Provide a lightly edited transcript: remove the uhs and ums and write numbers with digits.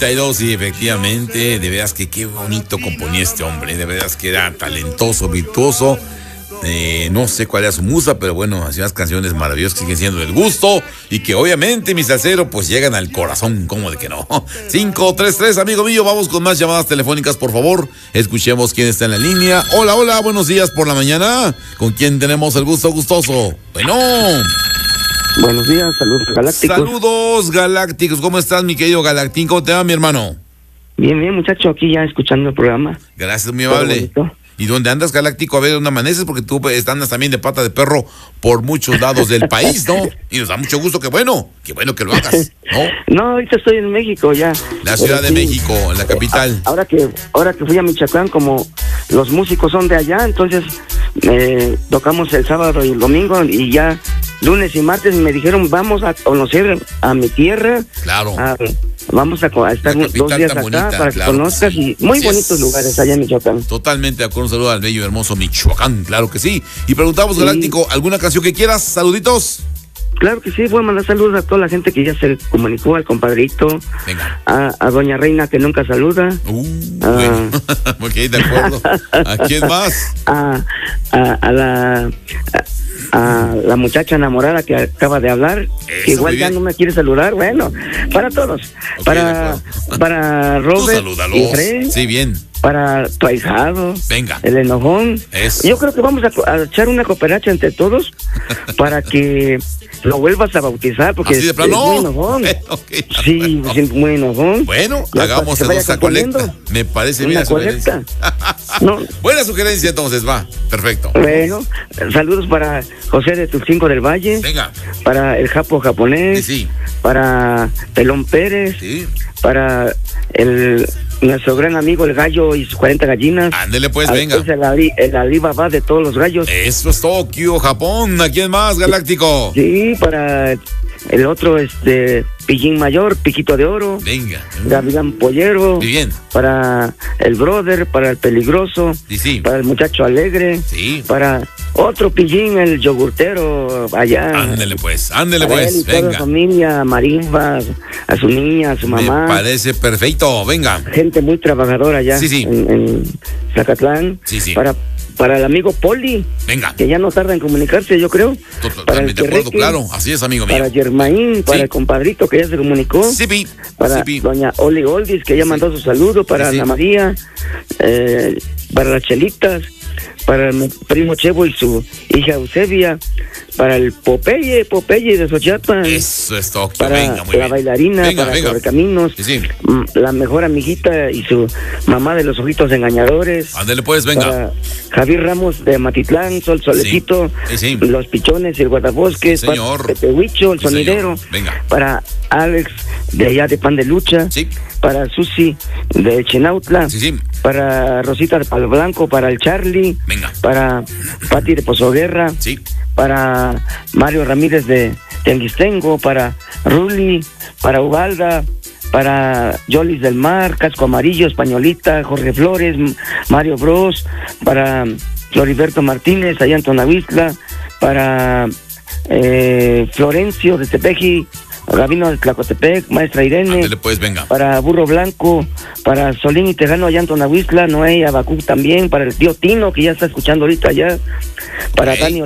32, sí, efectivamente, de veras que qué bonito componía este hombre, de veras que era talentoso, virtuoso. No sé cuál era su musa, pero bueno, hacía unas canciones maravillosas que siguen siendo del gusto y que obviamente, mi salsero, pues llegan al corazón, ¿cómo de que no? 533, amigo mío, vamos con más llamadas telefónicas, por favor. Escuchemos quién está en la línea. Hola, hola, buenos días por la mañana. ¿Con quién tenemos el gusto gustoso? Bueno. Buenos días, saludos galácticos. Saludos galácticos, ¿cómo estás, mi querido Galactín? ¿Cómo te va, mi hermano? Bien, bien, muchacho, aquí ya escuchando el programa. Gracias, muy amable. ¿Y dónde andas, Galáctico? A ver, ¿dónde amaneces? Porque tú andas también de pata de perro por muchos lados del país, ¿no? Y nos da mucho gusto, qué bueno que lo hagas, ¿no? No, ahorita estoy en México ya. La Ciudad de México, en la capital. Ahora que fui a Michoacán, como los músicos son de allá, entonces tocamos el sábado y el domingo y ya lunes y martes me dijeron, vamos a conocer a mi tierra. Claro. Vamos a estar 2 días acá bonita, para que conozcas, sí. Y muy así bonitos lugares allá en Michoacán. Totalmente de acuerdo, un saludo al bello y hermoso Michoacán, claro que sí. Y preguntamos, sí. Galáctico, ¿alguna canción que quieras? Saluditos. Claro que sí, voy a mandar saludos a toda la gente que ya se comunicó, al compadrito. Venga. A doña Reina que nunca saluda. Bueno, ok, de acuerdo. ¿A quién más? A la muchacha enamorada que acaba de hablar, que igual ya no me quiere saludar. Bueno, para todos. Okay, para Robert y Fred. Sí, bien. Para tu ahijado. Venga. El enojón. Eso. Yo creo que vamos a echar una cooperacha entre todos para que lo vuelvas a bautizar, porque ¿así de plano? Es muy enojón. Okay, sí, bueno. Muy enojón. Bueno, hagamos esa colecta. Me parece bien la sugerencia. No. Buena sugerencia, entonces, va. Perfecto. Bueno, saludos para José de Tulcingo del Valle. Venga. Para el Japo japonés. Sí. Para Pelón Pérez. Sí. Para nuestro gran amigo el gallo y sus 40 gallinas. Ándele pues, venga. El Alibaba de todos los gallos. Eso es Tokio, Japón. ¿A quién más, Galáctico? Sí, para el otro, Pillín Mayor, Piquito de Oro. Venga. Gavilán Pollero. Muy bien. Para el Brother, para el Peligroso. Sí. Para el Muchacho Alegre. Sí. Para otro Pillín, el yogurtero allá. Ándele pues, él y venga. toda la familia, Marimba, a su niña, a su mamá. Me parece perfecto, venga. Gente muy trabajadora allá. Sí. En Zacatlán. Sí. Para el amigo Poli. Venga. Que ya no tarda en comunicarse, yo creo. Totalmente de acuerdo, claro. Así es, amigo mío. Para Germain, para el compadrito que ya se comunicó. Sí. Para doña Oli Oldis, que ya mandó su saludo. Para Ana María. Para las Chelitas. Para mi primo Chevo y su hija Eusebia. Para el Popeye de Xochiapan. Eso es Tokio, para venga, muy la bien. bailarina, para Correcaminos. Sí. La mejor amiguita y su mamá de los ojitos engañadores. Ándale pues, venga. Para Javier Ramos de Matitlán, Solecito, sí. Los Pichones y el Guardabosques. Señor. Para Pepehuicho, el sonidero. Venga. Para Alex de allá de Pan de Lucha. Sí. Para Susi de Chinautla. Sí. Para Rosita de Palo Blanco, para el Charlie. Venga. Para Pati de Pozoguerra. Sí. Para Mario Ramírez de Tenguistengo, para Ruli, para Ubalda, para Yolis del Mar, Casco Amarillo, Españolita, Jorge Flores, Mario Bros, para Floriberto Martínez, allá en Tonahuistla, para Florencio de Tepeji, Gabino de Tlacotepec, Maestra Irene. Ándale pues, venga. Para Burro Blanco, para Solín y Tejano allá en Tonahuistla, Noé y Abacú también, para el tío Tino que ya está escuchando ahorita allá, para Dani